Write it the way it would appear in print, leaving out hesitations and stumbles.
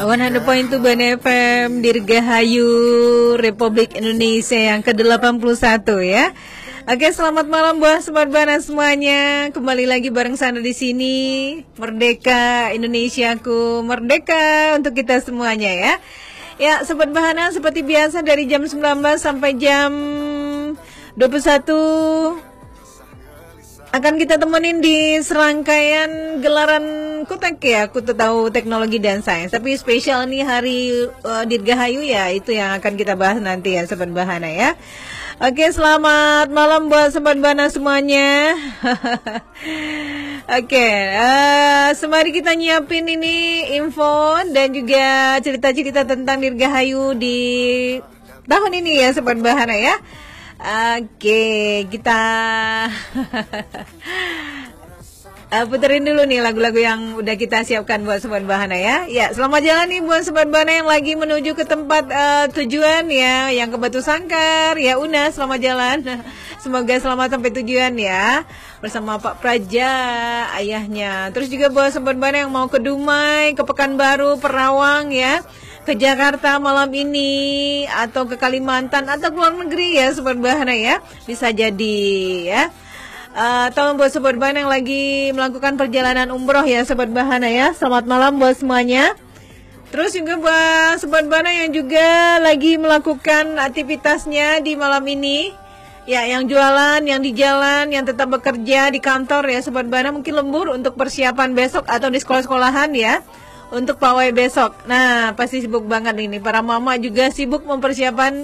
100.2 Ban FM Dirgahayu Republik Indonesia yang ke-81 ya. Oke, selamat malam buat Sobat Bana semuanya. Kembali lagi bareng Sandra di sini. Merdeka Indonesiaku, merdeka untuk kita semuanya ya. Ya, Sobat Bahana seperti biasa dari jam 19 sampai jam 21 akan kita temenin di serangkaian gelaran Kutek ya, Kutu Tahu Teknologi dan Sains. Tapi spesial nih hari Dirgahayu ya, itu yang akan kita bahas nanti ya Sobat Bahana ya. Oke, selamat malam buat Sobat Bahana semuanya. Oke, semari kita nyiapin ini info dan juga cerita-cerita tentang Dirgahayu di tahun ini ya Sobat Bahana ya. Oke, kita puterin dulu nih lagu-lagu yang udah kita siapkan buat Sobat Bahana ya. Ya, selamat jalan nih buat Sobat Bahana yang lagi menuju ke tempat tujuan ya, yang ke Batu Sangkar. Ya, Una, selamat jalan. Semoga selamat sampai tujuan ya. Bersama Pak Praja, ayahnya. Terus juga buat Sobat Bahana yang mau ke Dumai, ke Pekanbaru, Perawang ya, ke Jakarta malam ini, atau ke Kalimantan, atau ke luar negeri ya Sobat Bahana ya. Bisa jadi ya. Atau buat Sobat Bahana yang lagi melakukan perjalanan umroh ya Sobat Bahana ya. Selamat malam buat semuanya. Terus juga buat Sobat Bahana yang juga lagi melakukan aktivitasnya di malam ini ya, yang jualan, yang di jalan, yang tetap bekerja di kantor ya Sobat Bahana, mungkin lembur untuk persiapan besok atau di sekolah-sekolahan ya, untuk pawai besok. Nah, pasti sibuk banget ini. Para mama juga sibuk mempersiapkan